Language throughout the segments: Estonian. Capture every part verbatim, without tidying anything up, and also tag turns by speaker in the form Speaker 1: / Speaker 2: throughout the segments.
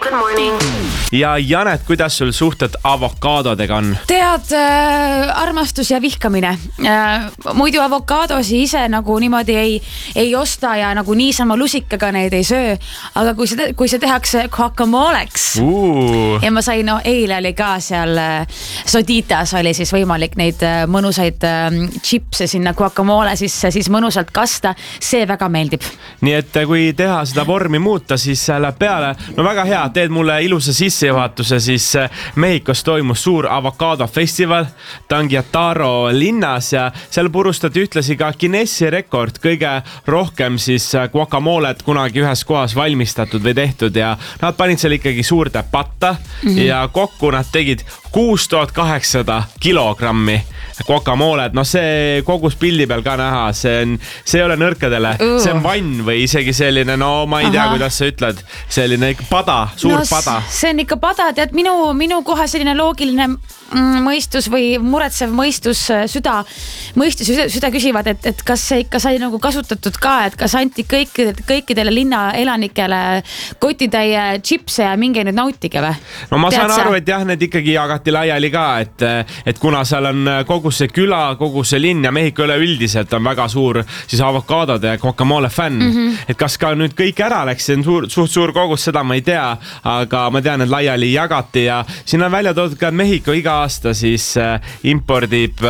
Speaker 1: Good morning.
Speaker 2: Ja Janet, kuidas sul suhted avokaadodega on?
Speaker 3: Tead, äh, armastus ja vihkamine. Äh, muidu avokaadosi ise nagu niimoodi ei, ei osta ja nagu niisama lusikaga neid ei söö. Aga kui see, kui see tehakse guacamoleks
Speaker 2: uh.
Speaker 3: ja ma sain, no eile oli ka seal äh, Soditas oli siis võimalik neid äh, mõnusaid äh, chipse sinna guacamole sisse siis mõnusalt kasta. See väga meeldib.
Speaker 2: Nii et kui teha seda vormi muuta, siis läheb peale. No väga hea, teed mulle ilusa sissejuhatuse, siis Mehhikos toimus suur avokaado festival Tangiataro linnas ja seal purustati ühtlasi ka Guinessi rekord kõige rohkem siis guacamolet kunagi ühes kohas valmistatud või tehtud ja nad panid seal ikkagi suurde patta mm-hmm. ja kokku nad tegid kuus tuhat kaheksasada kilogrammi guacamolet. No see kogus pildi peal ka näha, see on, see ei ole nõrkadele, uh. see on vann või isegi selline, no ma ei tea, Aha. kuidas sa ütled, selline pada, suur no, pada.
Speaker 3: See on ikka pada, tead minu, minu koha selline loogiline mõistus või muretsev mõistus, süda, mõistus, süda, süda küsivad, et, et kas see ikka sai nagu kasutatud ka, et kas anti kõikidele, kõikidele linna elanikele kotitäie chipse ja minge nüüd nautige või?
Speaker 2: No ma
Speaker 3: tead
Speaker 2: saan
Speaker 3: sa?
Speaker 2: aru, et jah, need ikkagi jagati laiali ka, et, et kuna seal on kogu see küla, kogu see linn ja Mehhiko üleüldiselt on väga suur siis avokaadode ja guacamole fänn, mm-hmm. et kas ka nüüd kõik ära läks, see on suur, suht suur kogus, seda ma ei tea, aga ma tean, et laiali jagati ja siin on välja toodud ka, et Mehhiko iga aasta siis äh, impordib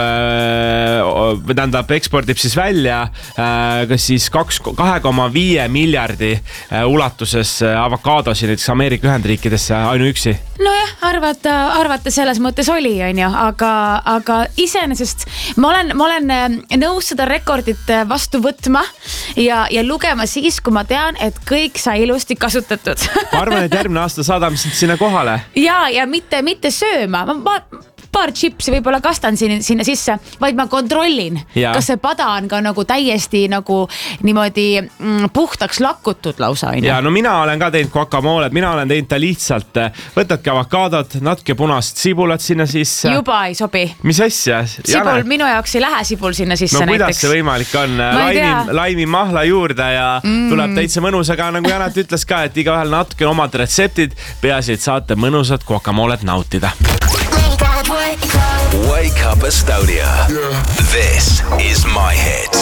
Speaker 2: äh, või tähendab, ekspordib siis välja äh, kas siis kaks koma viis miljardi äh, ulatuses äh, avokaadosi näiteks Ameerika Ühendriikidesse ainuüksi.
Speaker 3: Nojah, arvata, arvata selles mõttes oli, on ju, aga, aga iseenesest ma olen, ma olen nõus seda rekordit vastu võtma ja, ja lugema siis, kui ma tean, et kõik sai ilusti kasutatud.
Speaker 2: Ma arvan, et järgmine aasta saadame sinna kohale.
Speaker 3: Ja, ja mitte, mitte sööma. Ma, ma paar chipsi võib-olla kastan sinna, sinna sisse, vaid ma kontrollin, ja. Kas see pada on ka nagu täiesti nagu niimoodi mm, puhtaks lakutud lausa.
Speaker 2: Ja no mina olen ka teinud guacamolet, mina olen teinud ta lihtsalt, võtadki avokaadot, natuke punast sibulat sinna sisse.
Speaker 3: Juba ei sobi.
Speaker 2: Mis asja?
Speaker 3: Sibul, minu jaoks ei lähe sibul sinna sisse
Speaker 2: no,
Speaker 3: näiteks.
Speaker 2: No kuidas see võimalik on? Laimi, laimi mahla juurde ja mm. tuleb täitsa mõnus, aga nagu Janet ütles ka, et igaühel natuke omad retseptid, peaasi, et saate mõnusat guacamolet nautida.
Speaker 4: Wake up Estonia. Yeah. This is my hit.